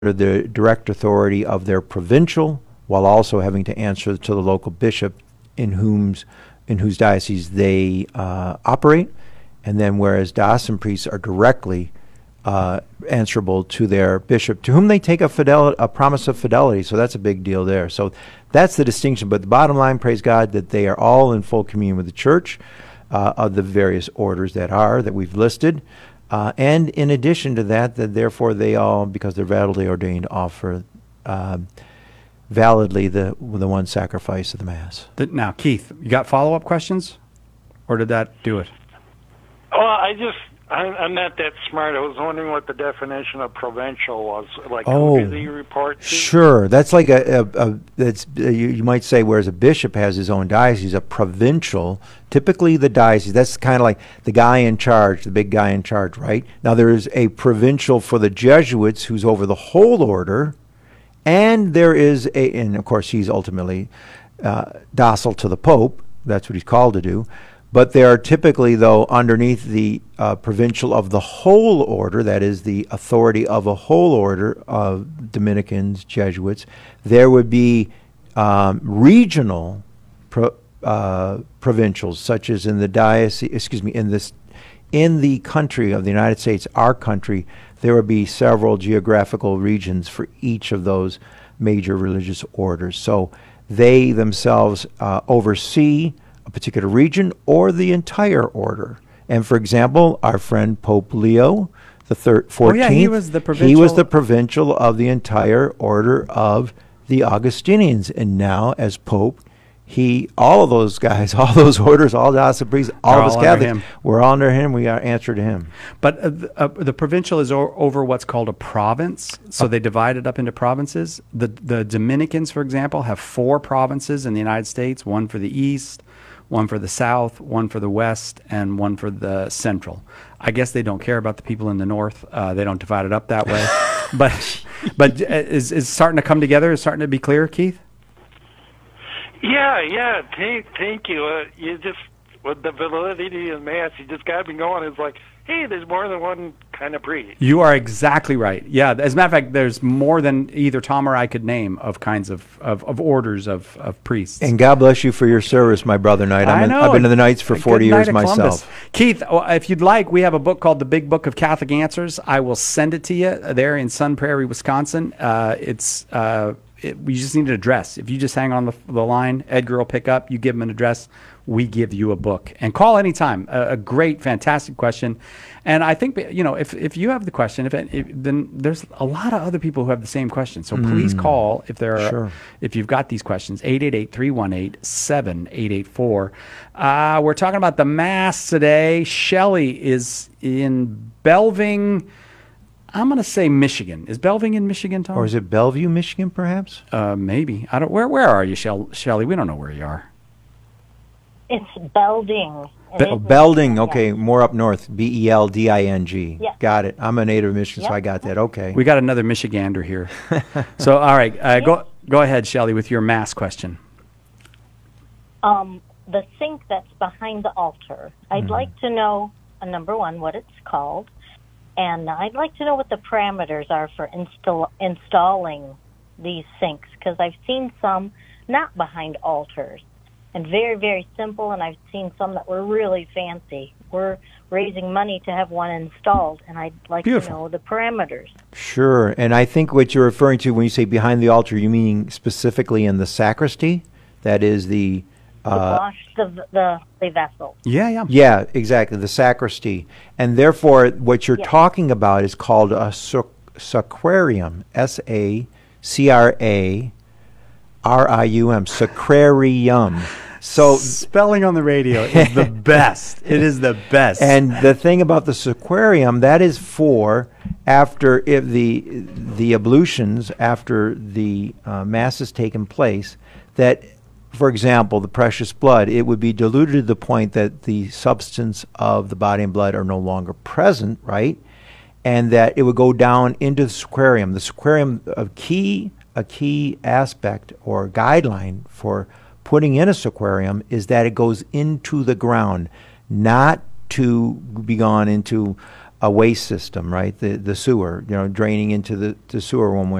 the direct authority of their provincial, while also having to answer to the local bishop in whose diocese they operate. And then whereas diocesan priests are directly answerable to their bishop, to whom they take a promise of fidelity. So that's a big deal there. So that's the distinction. But the bottom line, praise God, that they are all in full communion with the church of the various orders that we've listed. And in addition to that, therefore they all, because they're validly ordained, offer validly the one sacrifice of the Mass. Now, Keith, you got follow-up questions? Or did that do it? Well, I'm not that smart. I was wondering what the definition of provincial was. Like, oh, who do you report to? Sure. That's like you might say, whereas a bishop has his own diocese, a provincial, typically the diocese, that's kind of like the guy in charge, the big guy in charge, right? Now, there is a provincial for the Jesuits who's over the whole order, and there is and of course, he's ultimately docile to the Pope. That's what he's called to do. But there are typically, though, underneath the provincial of the whole order, that is the authority of a whole order of Dominicans, Jesuits, there would be regional provincials, such as in the diocese, in the country of the United States, our country, there would be several geographical regions for each of those major religious orders. So they themselves oversee a particular region or the entire order. And for example, our friend Pope Leo the 14th, he was the provincial of the entire order of the Augustinians. And now, as Pope, all of those guys, all those orders, all diocesan priests, all of us Catholics, we're all under him. We answer to him. But the provincial is over what's called a province. So they divide it up into provinces. The Dominicans, for example, have 4 provinces in the United States, one for the East, one for the South, one for the West, and one for the Central. I guess they don't care about the people in the North. They don't divide it up that way. but is starting to come together? Is starting to be clear, Keith? Yeah. Thank you. You just, with the validity of Mass, you just got me going. It's like, hey, there's more than one kind of priest. You are exactly right. Yeah, as a matter of fact, there's more than either Tom or I could name of kinds of orders of priests. And God bless you for your service, my brother Knight. I've been to the Knights for 40 years myself. Keith, if you'd like, we have a book called The Big Book of Catholic Answers. I will send it to you there in Sun Prairie, Wisconsin. We just need an address. If you just hang on the line, Edgar will pick up. You give him an address. We give you a book. And call anytime. A great, fantastic question. And I think, if you have the question, then there's a lot of other people who have the same question. So please call if you've got these questions. 888-318-7884. We're talking about the Mass today. Shelley is in Belving. I'm going to say Michigan. Is Belving in Michigan, Tom? Or is it Bellevue, Michigan, perhaps? Maybe. I don't. Where are you, Shelley? We don't know where you are. It's Belding. Belding. Okay, more up north. Belding. Yeah. Got it. I'm a native of Michigan, so I got that. Okay. We got another Michigander here. So, all right. Go ahead, Shelley, with your Mass question. The sink that's behind the altar. I'd like to know, number one, what it's called. And I'd like to know what the parameters are for installing these sinks, because I've seen some not behind altars and very, very simple, and I've seen some that were really fancy. We're raising money to have one installed, and I'd like to know the parameters. Sure, and I think what you're referring to when you say behind the altar, you mean specifically in the sacristy? That is the wash the vessel. Yeah, exactly, the sacristy. And therefore, what you're talking about is called a sacrarium, S-A-C-R-A-R-I-U-M, sacrarium. So spelling on the radio is the best. It is the best. And the thing about the sacrarium, that is for after if the ablutions, after the Mass has taken place, that, for example, the precious blood, it would be diluted to the point that the substance of the body and blood are no longer present, right? And that it would go down into the sacrarium. The sacrarium, a key aspect or guideline for putting in a sacrarium is that it goes into the ground, not to be gone into a waste system, right? The sewer, draining into the sewer one way